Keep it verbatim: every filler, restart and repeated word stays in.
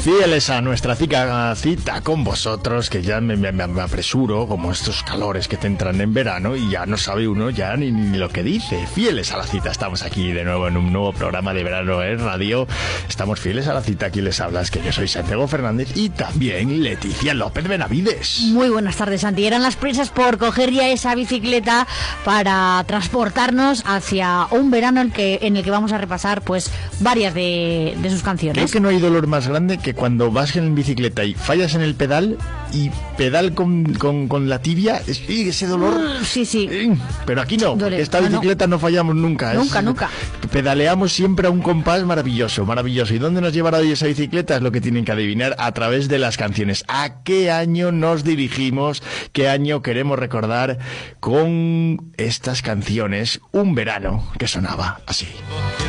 Fieles a nuestra cita, cita con vosotros, que ya me, me, me apresuro, como estos calores que te entran en verano y ya no sabe uno ya ni, ni lo que dice. Fieles a la cita, estamos aquí de nuevo en un nuevo programa de verano en radio. Estamos fieles a la cita, aquí les hablas, que yo soy Santiago Fernández y también Leticia López Benavides. Muy buenas tardes, Santi. Eran las prisas por coger ya esa bicicleta para transportarnos hacia un verano en el que, en el que vamos a repasar pues varias de, de sus canciones. Creo que no hay dolor más grande que cuando vas en bicicleta y fallas en el pedal y pedal con, con, con la tibia, sí, ese dolor. Sí, sí. Pero aquí no, Duele. porque esta Ah, bicicleta no. no fallamos nunca. Nunca, es, nunca. Pedaleamos siempre a un compás maravilloso, maravilloso. ¿Y dónde nos llevará hoy esa bicicleta? Es lo que tienen que adivinar a través de las canciones. ¿A qué año nos dirigimos? ¿Qué año queremos recordar con estas canciones? Un verano que sonaba así.